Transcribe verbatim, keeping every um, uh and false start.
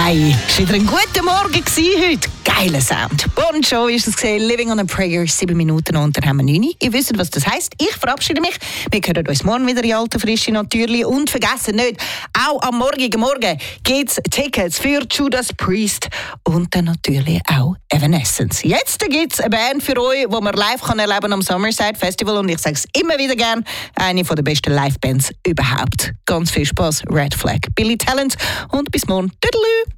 Hey, es war wieder ein guter Morgen heute. Geiler Sound. Bon Jovi ist es gesehen, Living on a Prayer, sieben Minuten und dann haben wir neun. Ihr wisst, was das heisst. Ich verabschiede mich. Wir hören uns morgen wieder in alter Frische natürlich. Und vergessen nicht, auch am morgigen Morgen gibt es Tickets für Judas Priest und dann natürlich auch Evanescence. Jetzt gibt es eine Band für euch, die man live kann erleben am Summerside Festival. Und ich sage es immer wieder gern, eine der besten Live-Bands überhaupt. Ganz viel Spaß, Red Flag, Billy Talent und bis morgen. Tüdelü!